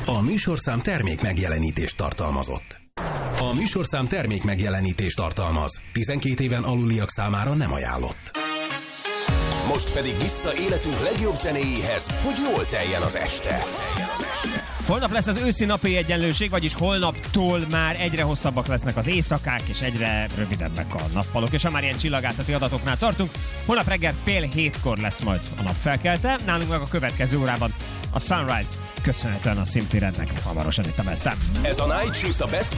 A műsorszám termék megjelenítést tartalmazott. A műsorszám termék megjelenítést tartalmaz. 12 éven aluliak számára nem ajánlott. Most pedig vissza életünk legjobb zenéjéhez, hogy jól teljen az este. Holnap lesz az őszi napi egyenlőség, vagyis holnaptól már egyre hosszabbak lesznek az éjszakák, és egyre rövidebbek a nappalok. És ha már ilyen csillagászati adatoknál tartunk, holnap reggel 6:30 lesz majd a napfelkelte, nálunk meg a következő órában a Sunrise, köszönhetően a Simply Rednek hamarosan itt a Best. Ez a Night Shift a Best